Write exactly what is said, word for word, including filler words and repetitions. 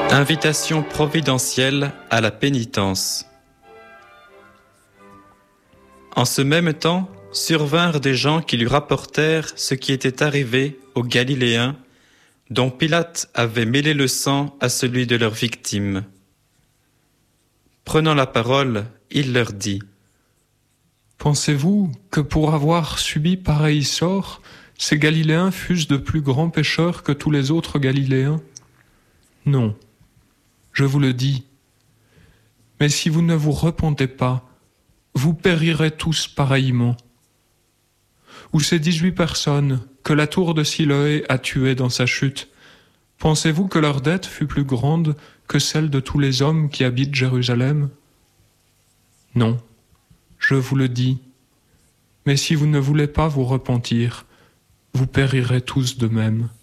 Invitation providentielle à la pénitence. En ce même temps, survinrent des gens qui lui rapportèrent ce qui était arrivé aux Galiléens, dont Pilate avait mêlé le sang à celui de leurs victimes. Prenant la parole, il leur dit : Pensez-vous que pour avoir subi pareil sort, ces Galiléens fussent de plus grands pécheurs que tous les autres Galiléens ? Non, je vous le dis. Mais si vous ne vous repentez pas, vous périrez tous pareillement. Ou ces dix-huit personnes que la tour de Siloé a tuées dans sa chute, pensez-vous que leur dette fut plus grande que celle de tous les hommes qui habitent Jérusalem ? Non, je vous le dis. Mais si vous ne voulez pas vous repentir, vous périrez tous de même.